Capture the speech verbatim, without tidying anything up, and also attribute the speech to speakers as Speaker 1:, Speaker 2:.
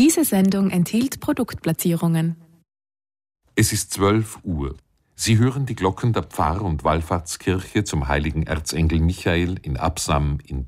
Speaker 1: Diese Sendung enthielt Produktplatzierungen.
Speaker 2: Es ist zwölf Uhr. Sie hören die Glocken der Pfarr- und Wallfahrtskirche zum heiligen Erzengel Michael in Absam in